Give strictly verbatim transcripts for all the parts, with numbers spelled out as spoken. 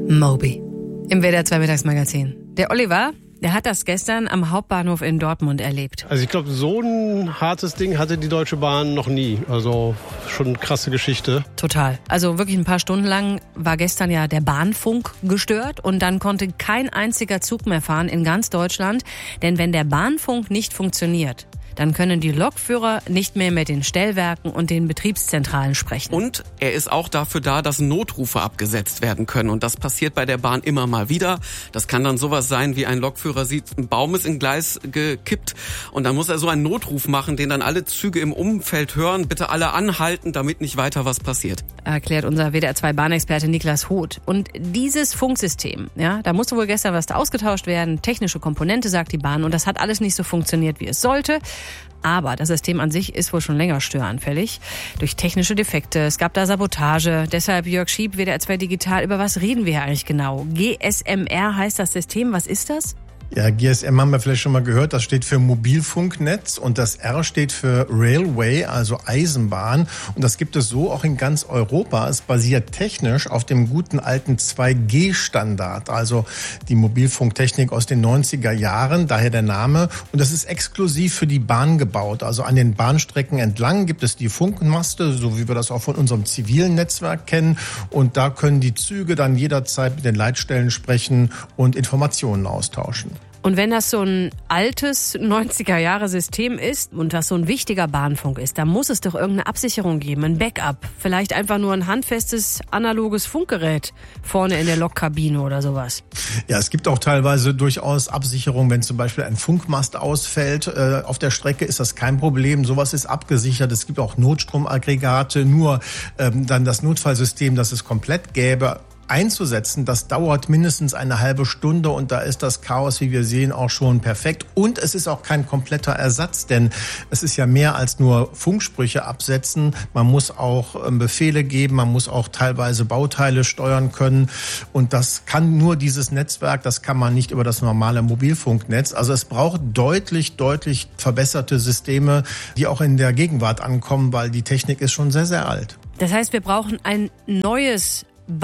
Moby. Im W D R zwei Mittagsmagazin. Der Oliver, der hat das gestern am Hauptbahnhof in Dortmund erlebt. Also ich glaube, so ein hartes Ding hatte die Deutsche Bahn noch nie. Also schon eine krasse Geschichte. Total. Also wirklich ein paar Stunden lang war gestern ja der Bahnfunk gestört und dann konnte kein einziger Zug mehr fahren in ganz Deutschland. Denn wenn der Bahnfunk nicht funktioniert, dann können die Lokführer nicht mehr mit den Stellwerken und den Betriebszentralen sprechen. Und er ist auch dafür da, dass Notrufe abgesetzt werden können. Und das passiert bei der Bahn immer mal wieder. Das kann dann sowas sein, wie ein Lokführer sieht, ein Baum ist in Gleis gekippt. Und dann muss er so einen Notruf machen, den dann alle Züge im Umfeld hören. Bitte alle anhalten, damit nicht weiter was passiert. Erklärt unser W D R zwei Bahnexperte Niklas Hoth. Und dieses Funksystem, ja, da musste wohl gestern was ausgetauscht werden. Technische Komponente, sagt die Bahn. Und das hat alles nicht so funktioniert, wie es sollte. Aber das System an sich ist wohl schon länger störanfällig. Durch technische Defekte, es gab da Sabotage. Deshalb Jörg Schieb, W D R zwei Digital. Über was reden wir hier eigentlich genau? G S M R heißt das System. Was ist das? Ja, G S M haben wir vielleicht schon mal gehört, das steht für Mobilfunknetz und das R steht für Railway, also Eisenbahn. Und das gibt es so auch in ganz Europa. Es basiert technisch auf dem guten alten zwei G Standard, also die Mobilfunktechnik aus den neunziger Jahren, daher der Name. Und das ist exklusiv für die Bahn gebaut. Also an den Bahnstrecken entlang gibt es die Funkmaste, so wie wir das auch von unserem zivilen Netzwerk kennen. Und da können die Züge dann jederzeit mit den Leitstellen sprechen und Informationen austauschen. Und wenn das so ein altes neunziger-Jahre-System ist und das so ein wichtiger Bahnfunk ist, dann muss es doch irgendeine Absicherung geben, ein Backup. Vielleicht einfach nur ein handfestes, analoges Funkgerät vorne in der Lokkabine oder sowas. Ja, es gibt auch teilweise durchaus Absicherung, wenn zum Beispiel ein Funkmast ausfällt. Äh, auf der Strecke ist das kein Problem. Sowas ist abgesichert. Es gibt auch Notstromaggregate. Nur ähm, dann das Notfallsystem, das es komplett gäbe, einzusetzen, das dauert mindestens eine halbe Stunde und da ist das Chaos, wie wir sehen, auch schon perfekt. Und es ist auch kein kompletter Ersatz, denn es ist ja mehr als nur Funksprüche absetzen. Man muss auch Befehle geben, man muss auch teilweise Bauteile steuern können und das kann nur dieses Netzwerk, das kann man nicht über das normale Mobilfunknetz. Also es braucht deutlich, deutlich verbesserte Systeme, die auch in der Gegenwart ankommen, weil die Technik ist schon sehr, sehr alt. Das heißt, wir brauchen ein neues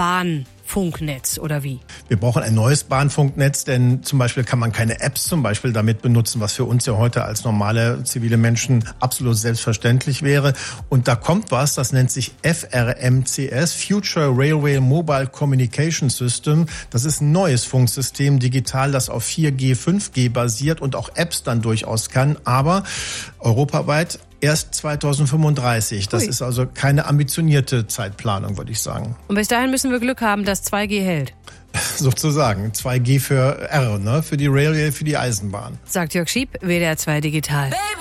Bahnfunknetz oder wie? Wir brauchen ein neues Bahnfunknetz, denn zum Beispiel kann man keine Apps zum Beispiel damit benutzen, was für uns ja heute als normale zivile Menschen absolut selbstverständlich wäre. Und da kommt was, das nennt sich F R M C S, Future Railway Mobile Communication System. Das ist ein neues Funksystem, digital, das auf vier G, fünf G basiert und auch Apps dann durchaus kann, aber europaweit erst zweitausendfünfunddreißig. Das Ui. Ist also keine ambitionierte Zeitplanung, würde ich sagen. Und bis dahin müssen wir Glück haben, dass zwei G hält. Sozusagen. zwei G für R, ne? Für die Railway, für die Eisenbahn. Sagt Jörg Schieb, W D R zwei Digital. Baby.